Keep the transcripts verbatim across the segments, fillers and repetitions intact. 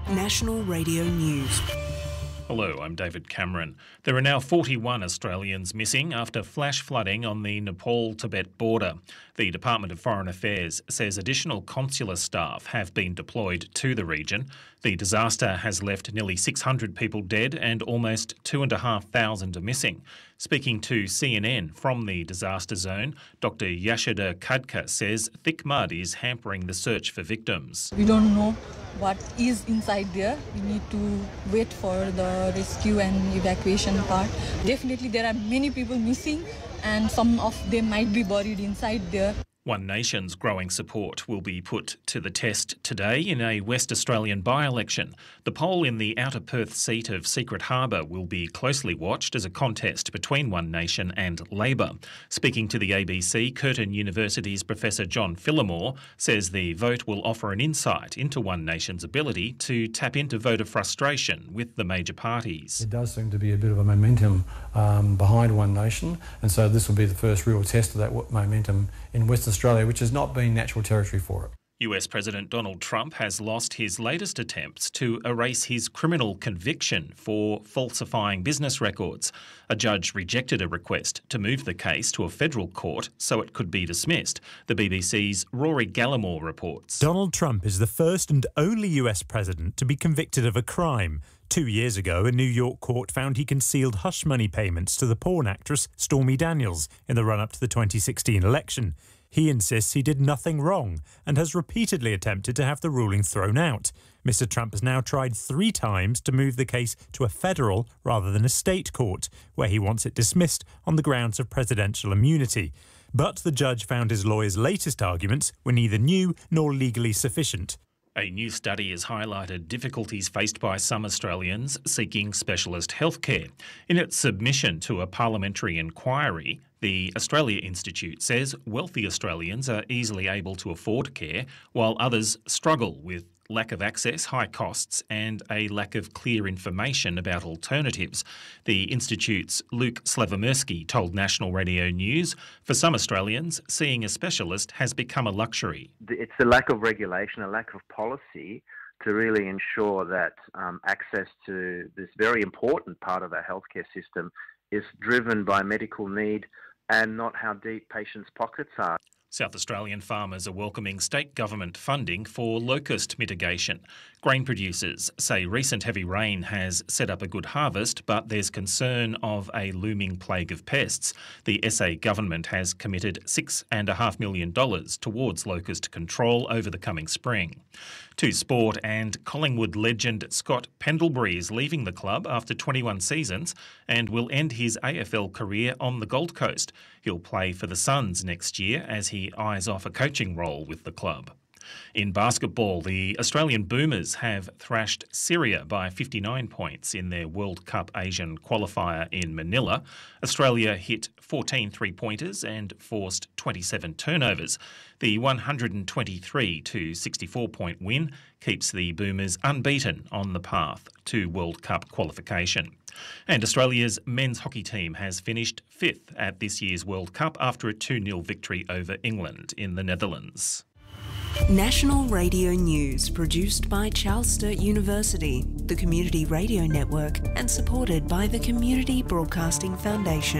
National Radio News. Hello, I'm David Cameron. There are now forty-one Australians missing after flash flooding on the Nepal-Tibet border. The Department of Foreign Affairs says additional consular staff have been deployed to the region. The disaster has left nearly six hundred people dead and almost two thousand five hundred are missing. Speaking to C N N from the disaster zone, Doctor Yashoda Khadka says thick mud is hampering the search for victims. We don't know what is inside there. We need to wait for the rescue and evacuation part. Definitely there are many people missing and some of them might be buried inside there. One Nation's growing support will be put to the test today in a West Australian by-election. The poll in the Outer Perth seat of Secret Harbour will be closely watched as a contest between One Nation and Labor. Speaking to the A B C, Curtin University's Professor John Phillimore says the vote will offer an insight into One Nation's ability to tap into voter frustration with the major parties. It does seem to be a bit of a momentum um, behind One Nation, and so this will be the first real test of that momentum in Western Australia, which has not been natural territory for it. U S President Donald Trump has lost his latest attempts to erase his criminal conviction for falsifying business records. A judge rejected a request to move the case to a federal court so it could be dismissed. The B B C's Rory Gallimore reports. Donald Trump is the first and only U S president to be convicted of a crime. Two years ago, a New York court found he concealed hush money payments to the porn actress Stormy Daniels in the run-up to the twenty sixteen election. He insists he did nothing wrong and has repeatedly attempted to have the ruling thrown out. Mister Trump has now tried three times to move the case to a federal rather than a state court, where he wants it dismissed on the grounds of presidential immunity. But the judge found his lawyer's latest arguments were neither new nor legally sufficient. A new study has highlighted difficulties faced by some Australians seeking specialist healthcare. In its submission to a parliamentary inquiry, the Australia Institute says wealthy Australians are easily able to afford care, while others struggle with lack of access, high costs and a lack of clear information about alternatives. The Institute's Luke Slavomirsky told National Radio News, for some Australians, seeing a specialist has become a luxury. It's the lack of regulation, a lack of policy to really ensure that um, access to this very important part of our healthcare system is driven by medical need and not how deep patients' pockets are. South Australian farmers are welcoming state government funding for locust mitigation. Grain producers say recent heavy rain has set up a good harvest, but there's concern of a looming plague of pests. The S A government has committed six point five million dollars towards locust control over the coming spring. To sport, and Collingwood legend Scott Pendlebury is leaving the club after twenty-one seasons and will end his A F L career on the Gold Coast. He'll play for the Suns next year as he eyes off a coaching role with the club. In basketball, the Australian Boomers have thrashed Syria by fifty-nine points in their World Cup Asian qualifier in Manila. Australia hit fourteen three-pointers and forced twenty-seven turnovers. The one hundred twenty-three to sixty-four point win keeps the Boomers unbeaten on the path to World Cup qualification. And Australia's men's hockey team has finished fifth at this year's World Cup after a two nil victory over England in the Netherlands. National Radio News, produced by Charles Sturt University, the Community Radio Network, and supported by the Community Broadcasting Foundation.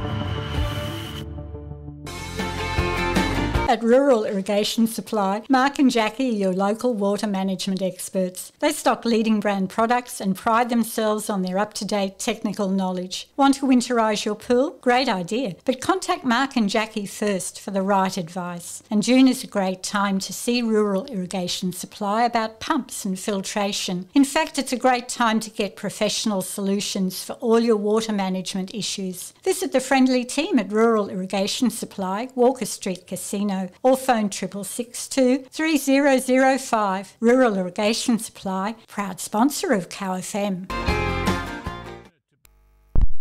At Rural Irrigation Supply, Mark and Jackie are your local water management experts. They stock leading brand products and pride themselves on their up-to-date technical knowledge. Want to winterise your pool? Great idea, but contact Mark and Jackie first for the right advice. And June is a great time to see Rural Irrigation Supply about pumps and filtration. In fact, it's a great time to get professional solutions for all your water management issues. Visit the friendly team at Rural Irrigation Supply, Walker Street Casino, or phone triple six two three zero zero five. Rural Irrigation Supply, proud sponsor of C O W F M.